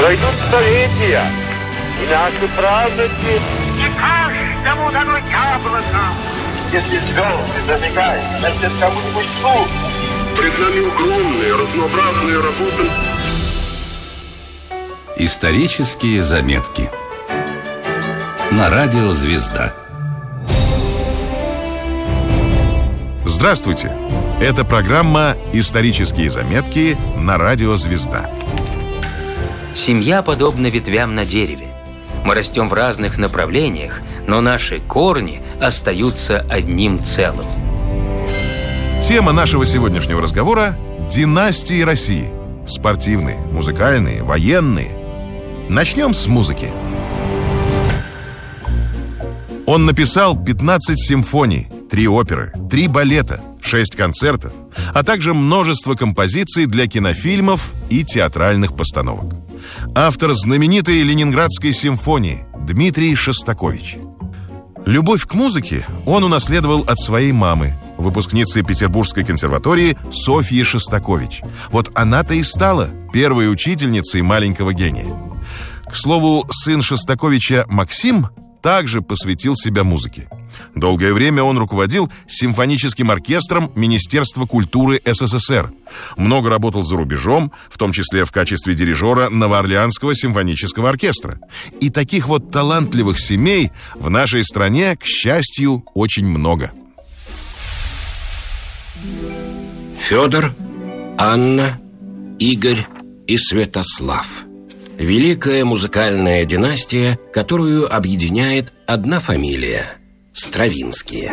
Пройдут столетия, и наши праздники... Не каждому дано яблоко. Если звезды зажигают, значит, кому-нибудь суд. Пред нами огромные, разнообразные работы. Исторические заметки на радио «Звезда». Здравствуйте! Это программа «Исторические заметки» на радио «Звезда». Семья подобна ветвям на дереве. Мы растем в разных направлениях, но наши корни остаются одним целым. Тема нашего сегодняшнего разговора – династии России. Спортивные, музыкальные, военные. Начнем с музыки. Он написал 15 симфоний, 3 оперы, 3 балета, 6 концертов, а также множество композиций для кинофильмов и театральных постановок. Автор знаменитой Ленинградской симфонии Дмитрий Шостакович. Любовь к музыке он унаследовал от своей мамы, выпускницы Петербургской консерватории Софьи Шостакович. Вот она-то и стала первой учительницей маленького гения. К слову, сын Шостаковича Максим также посвятил себя музыке. Долгое время он руководил симфоническим оркестром Министерства культуры СССР. Много работал за рубежом, в том числе в качестве дирижера Новоорлеанского симфонического оркестра. И таких вот талантливых семей в нашей стране, к счастью, очень много. Федор, Анна, Игорь и Святослав. Великая музыкальная династия, которую объединяет одна фамилия – Стравинские.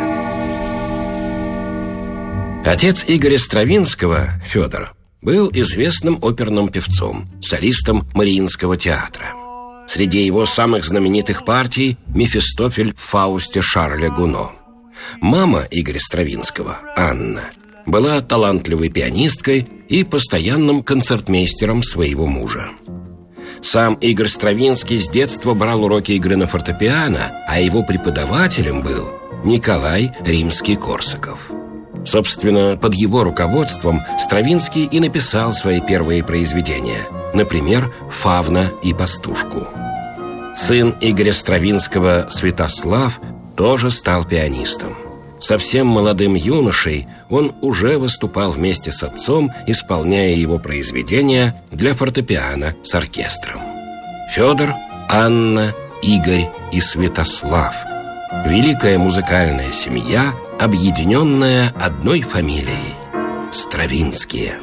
Отец Игоря Стравинского, Федор, был известным оперным певцом, солистом Мариинского театра. Среди его самых знаменитых партий – Мефистофель в Фаусте Шарля Гуно. Мама Игоря Стравинского, Анна, была талантливой пианисткой и постоянным концертмейстером своего мужа. Сам Игорь Стравинский с детства брал уроки игры на фортепиано, а его преподавателем был Николай Римский-Корсаков. Собственно, под его руководством Стравинский и написал свои первые произведения, например, «Фавна и пастушку». Сын Игоря Стравинского, Святослав, тоже стал пианистом. Совсем молодым юношей он уже выступал вместе с отцом, исполняя его произведения для фортепиано с оркестром. Федор, Анна, Игорь и Святослав. Великая музыкальная семья, объединенная одной фамилией – Стравинские.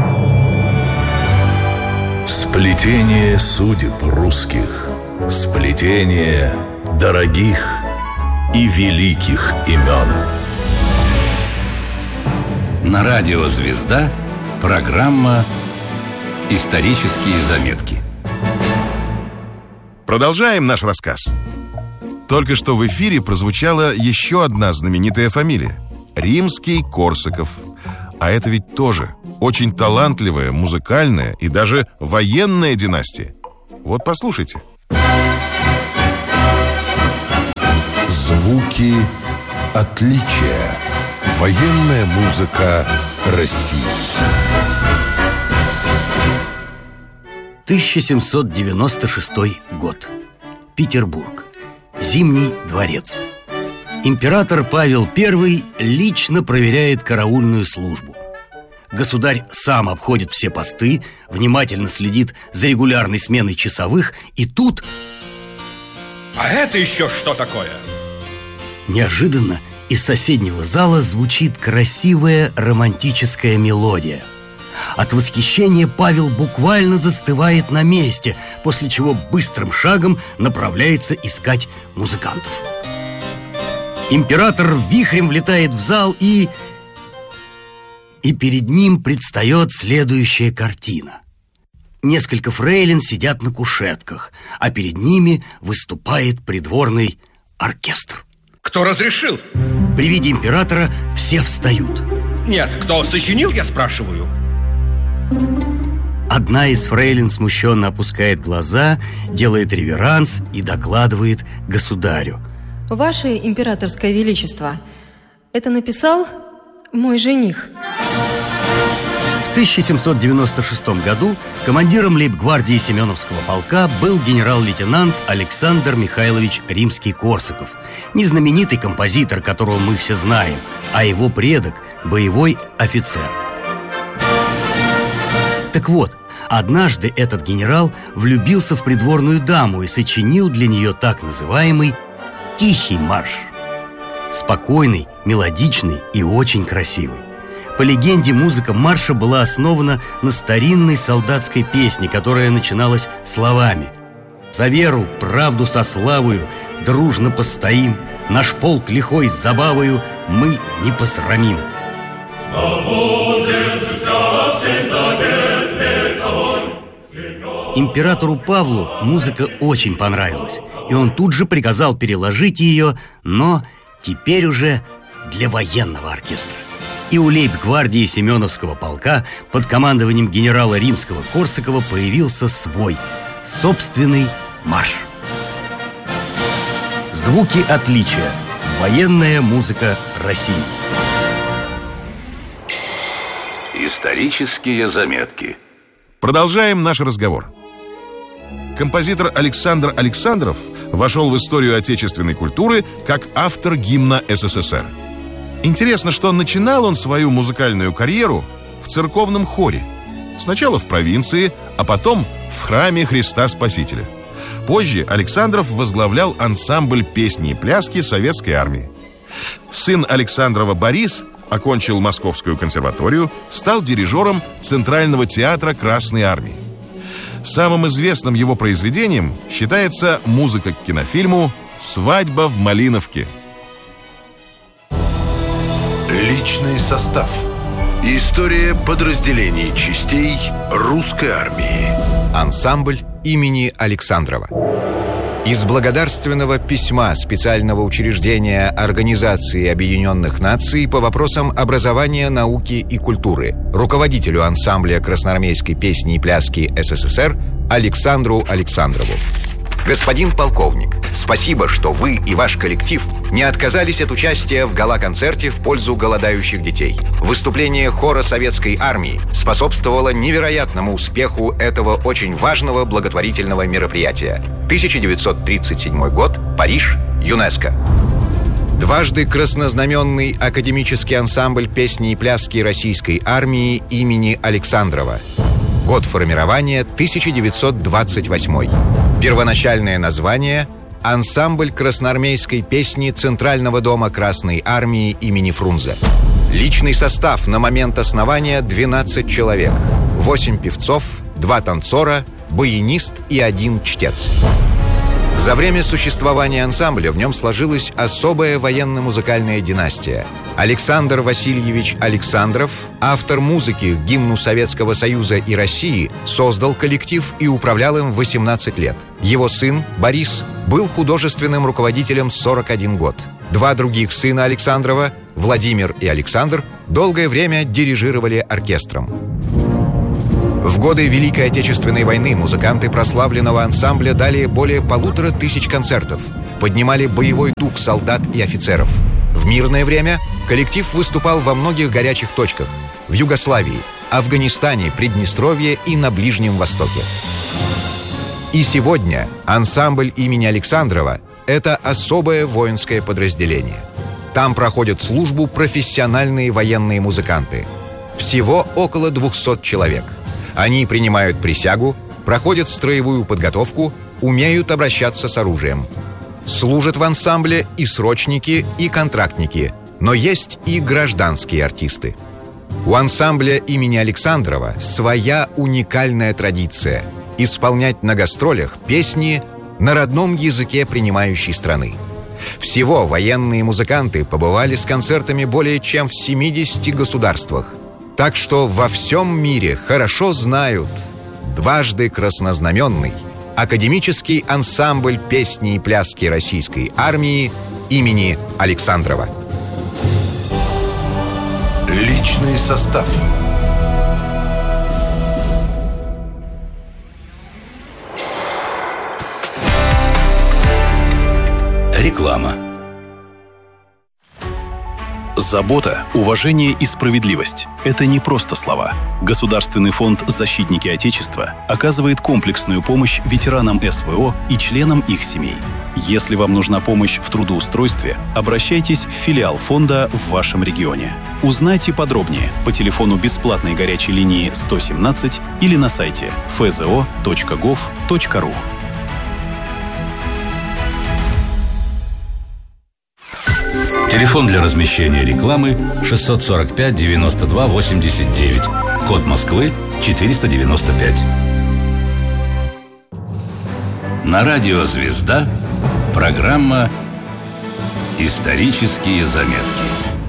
Сплетение судеб русских, сплетение дорогих и великих имен. На радио «Звезда» программа «Исторические заметки». Продолжаем наш рассказ. Только что в эфире прозвучала еще одна знаменитая фамилия – Римский-Корсаков. А это ведь тоже очень талантливая, музыкальная и даже военная династия. Вот послушайте. Звуки отличия. Военная музыка России. 1796 год. Петербург. Зимний дворец. Император Павел I лично проверяет караульную службу. Государь сам обходит все посты, внимательно следит за регулярной сменой часовых, и тут... А это еще что такое? Неожиданно из соседнего зала звучит красивая романтическая мелодия. От восхищения Павел буквально застывает на месте, после чего быстрым шагом направляется искать музыкантов. Император вихрем влетает в зал и перед ним предстает следующая картина. Несколько фрейлин сидят на кушетках, а перед ними выступает придворный оркестр. Кто разрешил? При виде императора все встают. Нет, кто сочинил, я спрашиваю. Одна из фрейлин смущенно опускает глаза, делает реверанс и докладывает государю. Ваше императорское величество, это написал мой жених. В 1796 году командиром лейб-гвардии Семеновского полка был генерал-лейтенант Александр Михайлович Римский-Корсаков, не знаменитый композитор, которого мы все знаем, а его предок – боевой офицер. Так вот, однажды этот генерал влюбился в придворную даму и сочинил для нее так называемый «Тихий марш». Спокойный, мелодичный и очень красивый. По легенде, музыка марша была основана на старинной солдатской песне, которая начиналась словами: «За веру, правду со славою, дружно постоим, наш полк лихой с забавою мы не посрамим». Императору Павлу музыка очень понравилась, и он тут же приказал переложить ее, но теперь уже для военного оркестра. И у лейб-гвардии Семеновского полка под командованием генерала Римского-Корсакова появился свой, собственный марш. Звуки отличия. Военная музыка России. Исторические заметки. Продолжаем наш разговор. Композитор Александр Александров вошел в историю отечественной культуры как автор гимна СССР. Интересно, что начинал он свою музыкальную карьеру в церковном хоре. Сначала в провинции, а потом в храме Христа Спасителя. Позже Александров возглавлял ансамбль песни и пляски Советской армии. Сын Александрова Борис окончил Московскую консерваторию, стал дирижером Центрального театра Красной армии. Самым известным его произведением считается музыка к кинофильму «Свадьба в Малиновке». Личный состав. История подразделений частей русской армии. Ансамбль имени Александрова. Из благодарственного письма специального учреждения Организации Объединенных Наций по вопросам образования, науки и культуры руководителю ансамбля красноармейской песни и пляски СССР Александру Александрову. Господин полковник, спасибо, что вы и ваш коллектив не отказались от участия в гала-концерте в пользу голодающих детей. Выступление хора Советской армии способствовало невероятному успеху этого очень важного благотворительного мероприятия. 1937 год, Париж, ЮНЕСКО. Дважды краснознаменный академический ансамбль песни и пляски Российской армии имени Александрова. Год формирования 1928. Первоначальное название – ансамбль красноармейской песни Центрального дома Красной армии имени Фрунзе. Личный состав на момент основания 12 человек. 8 певцов, 2 танцора, баянист и 1 чтец. За время существования ансамбля в нем сложилась особая военно-музыкальная династия. Александр Васильевич Александров, автор музыки к гимну Советского Союза и России, создал коллектив и управлял им 18 лет. Его сын, Борис, был художественным руководителем 41 год. 2 других сына Александрова, Владимир и Александр, долгое время дирижировали оркестром. В годы Великой Отечественной войны музыканты прославленного ансамбля дали более 1500 концертов, поднимали боевой дух солдат и офицеров. В мирное время коллектив выступал во многих горячих точках – в Югославии, Афганистане, Приднестровье и на Ближнем Востоке. И сегодня ансамбль имени Александрова – это особое воинское подразделение. Там проходят службу профессиональные военные музыканты. Всего около 200 человек. Они принимают присягу, проходят строевую подготовку, умеют обращаться с оружием. Служат в ансамбле и срочники, и контрактники, но есть и гражданские артисты. У ансамбля имени Александрова своя уникальная традиция – исполнять на гастролях песни на родном языке принимающей страны. Всего военные музыканты побывали с концертами более чем в 70 государствах. Так что во всем мире хорошо знают дважды краснознаменный академический ансамбль песни и пляски Российской армии имени Александрова. Личный состав. Реклама. Забота, уважение и справедливость – это не просто слова. Государственный фонд «Защитники Отечества» оказывает комплексную помощь ветеранам СВО и членам их семей. Если вам нужна помощь в трудоустройстве, обращайтесь в филиал фонда в вашем регионе. Узнайте подробнее по телефону бесплатной горячей линии 117 или на сайте fzo.gov.ru. Телефон для размещения рекламы 645 92 89. Код Москвы 495. На радио «Звезда» программа «Исторические заметки».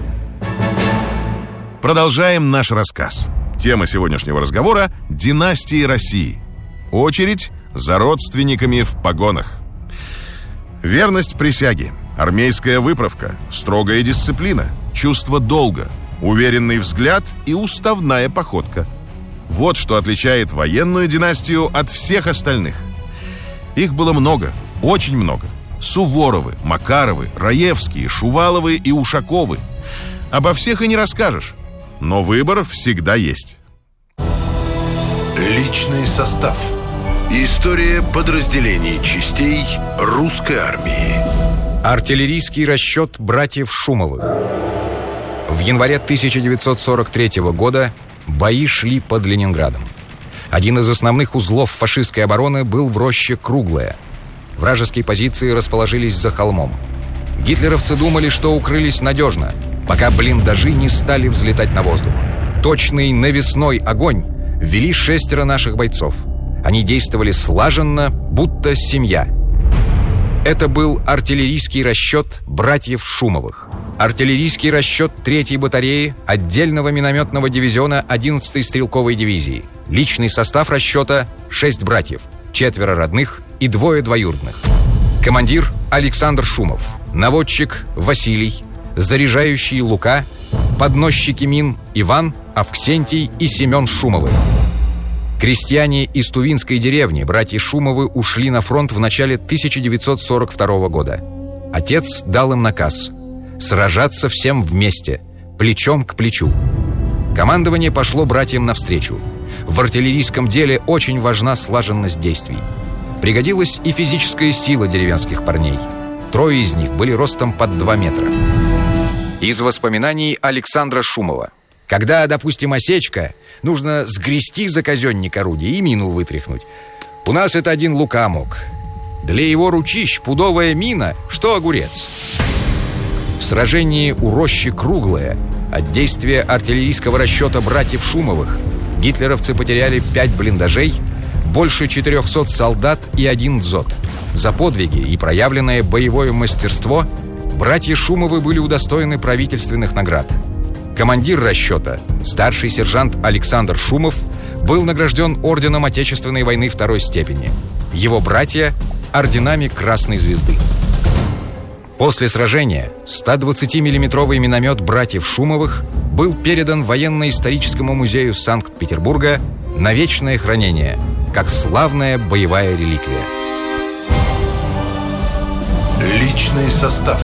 Продолжаем наш рассказ. Тема сегодняшнего разговора – династии России. Очередь за родственниками в погонах. Верность присяге, армейская выправка, строгая дисциплина, чувство долга, уверенный взгляд и уставная походка. Вот что отличает военную династию от всех остальных. Их было много, очень много. Суворовы, Макаровы, Раевские, Шуваловы и Ушаковы. Обо всех и не расскажешь, но выбор всегда есть. Личный состав. История подразделений частей русской армии. Артиллерийский расчет братьев Шумовых. В январе 1943 года бои шли под Ленинградом. Один из основных узлов фашистской обороны был в роще Круглая. Вражеские позиции расположились за холмом. Гитлеровцы думали, что укрылись надежно, пока блиндажи не стали взлетать на воздух. Точный навесной огонь вели 6 наших бойцов. Они действовали слаженно, будто семья. Это был артиллерийский расчет братьев Шумовых. Артиллерийский расчет 3-й батареи отдельного минометного дивизиона 11-й стрелковой дивизии. Личный состав расчета 6 братьев, 4 родных и 2 двоюродных. Командир Александр Шумов, наводчик Василий, заряжающий Лука, подносчики мин Иван, Авксентий и Семен Шумовы. Крестьяне из Тувинской деревни, братья Шумовы, ушли на фронт в начале 1942 года. Отец дал им наказ сражаться всем вместе, плечом к плечу. Командование пошло братьям навстречу. В артиллерийском деле очень важна слаженность действий. Пригодилась и физическая сила деревенских парней. 3 из них были ростом под 2 метра. Из воспоминаний Александра Шумова. Когда, допустим, осечка, нужно сгрести за казенник орудия и мину вытряхнуть. У нас это один Лука мог. Для его ручищ пудовая мина, что огурец. В сражении у рощи Круглая от действия артиллерийского расчета братьев Шумовых гитлеровцы потеряли 5 блиндажей, больше 400 солдат и 1 дзот. За подвиги и проявленное боевое мастерство братья Шумовы были удостоены правительственных наград. Командир расчета, старший сержант Александр Шумов, был награжден орденом Отечественной войны 2-й степени. Его братья – орденами Красной Звезды. После сражения 120-миллиметровый миномет братьев Шумовых был передан Военно-историческому музею Санкт-Петербурга на вечное хранение, как славная боевая реликвия. Личный состав.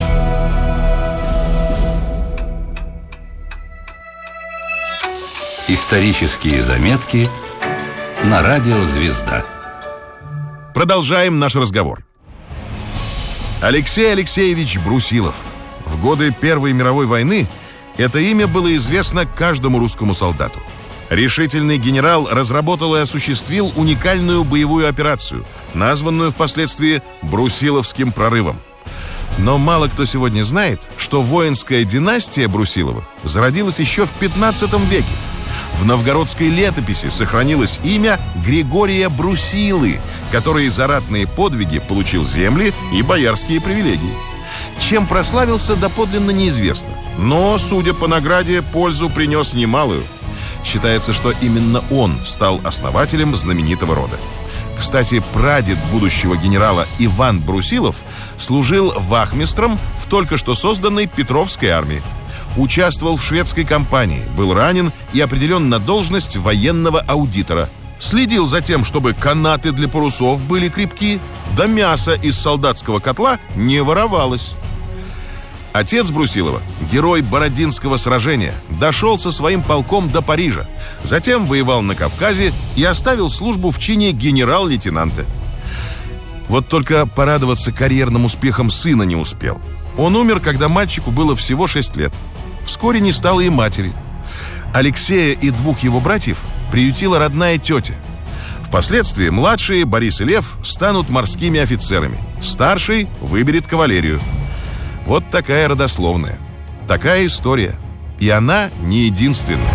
Исторические заметки на радио «Звезда». Продолжаем наш разговор. Алексей Алексеевич Брусилов. В годы Первой мировой войны это имя было известно каждому русскому солдату. Решительный генерал разработал и осуществил уникальную боевую операцию, названную впоследствии Брусиловским прорывом. Но мало кто сегодня знает, что воинская династия Брусиловых зародилась еще в 15 веке. В новгородской летописи сохранилось имя Григория Брусилы, который за ратные подвиги получил земли и боярские привилегии. Чем прославился, доподлинно неизвестно. Но, судя по награде, пользу принес немалую. Считается, что именно он стал основателем знаменитого рода. Кстати, прадед будущего генерала Иван Брусилов служил вахмистром в только что созданной Петровской армии. Участвовал в шведской кампании, был ранен и определен на должность военного аудитора. Следил за тем, чтобы канаты для парусов были крепки, да мясо из солдатского котла не воровалось. Отец Брусилова, герой Бородинского сражения, дошел со своим полком до Парижа, затем воевал на Кавказе и оставил службу в чине генерал-лейтенанта. Вот только порадоваться карьерным успехам сына не успел. Он умер, когда мальчику было всего 6 лет. Вскоре не стало и матери. Алексея и 2 его братьев приютила родная тетя. Впоследствии младшие, Борис и Лев, станут морскими офицерами. Старший выберет кавалерию. Вот такая родословная, такая история. И она не единственная.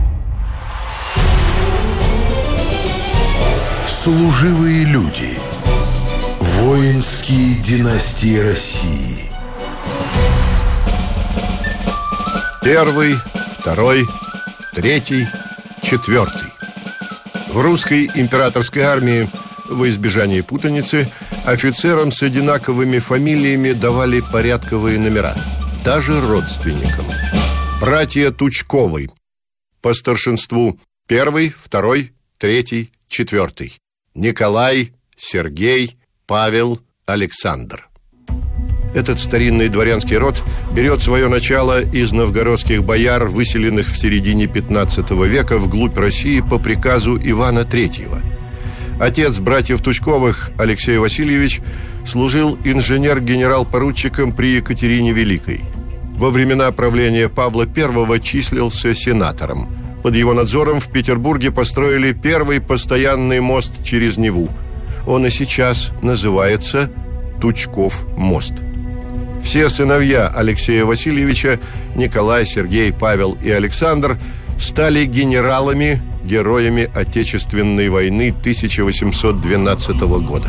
Служивые люди. Воинские династии России. 1, 2, 3, 4. В русской императорской армии, во избежание путаницы, офицерам с одинаковыми фамилиями давали порядковые номера, даже родственникам. Братья Тучковы. По старшинству 1, 2, 3, 4. Николай, Сергей, Павел, Александр. Этот старинный дворянский род берет свое начало из новгородских бояр, выселенных в середине 15 века вглубь России по приказу Ивана III. Отец братьев Тучковых, Алексей Васильевич, служил инженер-генерал-поручиком при Екатерине Великой. Во времена правления Павла I числился сенатором. Под его надзором в Петербурге построили первый постоянный мост через Неву. Он и сейчас называется Тучков мост. Все сыновья Алексея Васильевича, Николай, Сергей, Павел и Александр, стали генералами, героями Отечественной войны 1812 года.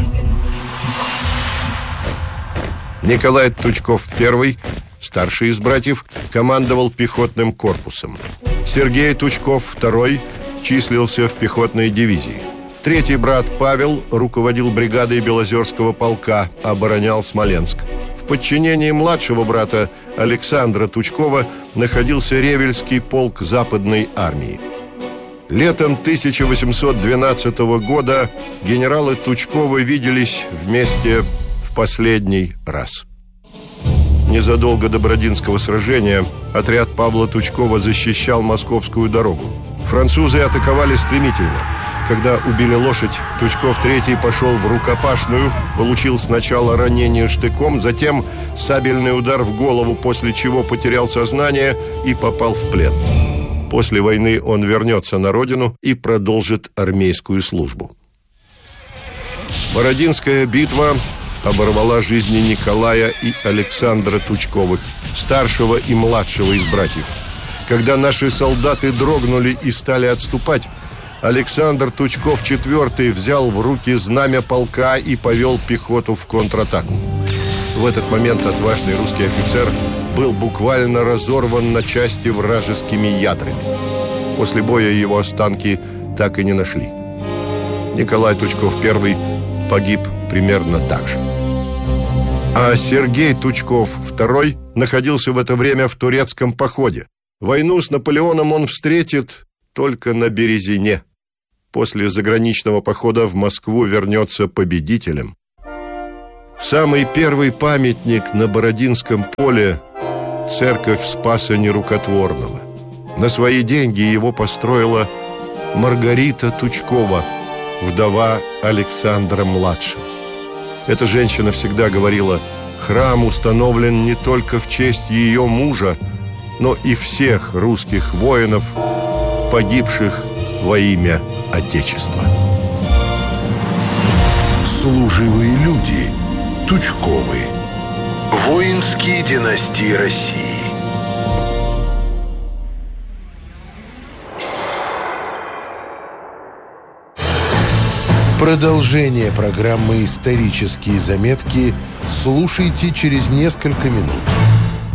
Николай Тучков I, старший из братьев, командовал пехотным корпусом. Сергей Тучков II числился в пехотной дивизии. Третий брат Павел руководил бригадой Белозерского полка, оборонял Смоленск. В подчинении младшего брата Александра Тучкова находился Ревельский полк Западной армии. Летом 1812 года генералы Тучковы виделись вместе в последний раз. Незадолго до Бородинского сражения отряд Павла Тучкова защищал Московскую дорогу. Французы атаковали стремительно. Когда убили лошадь, Тучков III пошел в рукопашную, получил сначала ранение штыком, затем сабельный удар в голову, после чего потерял сознание и попал в плен. После войны он вернется на родину и продолжит армейскую службу. Бородинская битва оборвала жизни Николая и Александра Тучковых, старшего и младшего из братьев. Когда наши солдаты дрогнули и стали отступать, Александр Тучков IV взял в руки знамя полка и повел пехоту в контратаку. В этот момент отважный русский офицер был буквально разорван на части вражескими ядрами. После боя его останки так и не нашли. Николай Тучков I погиб примерно так же. А Сергей Тучков II находился в это время в турецком походе. Войну с Наполеоном он встретит только на Березине. После заграничного похода в Москву вернется победителем. Самый первый памятник на Бородинском поле – церковь Спаса Нерукотворного. На свои деньги его построила Маргарита Тучкова, вдова Александра-младшего. Эта женщина всегда говорила: храм установлен не только в честь ее мужа, но и всех русских воинов, погибших во имя Отечества. Служивые люди. Тучковы. Воинские династии России. Продолжение программы «Исторические заметки» слушайте через несколько минут.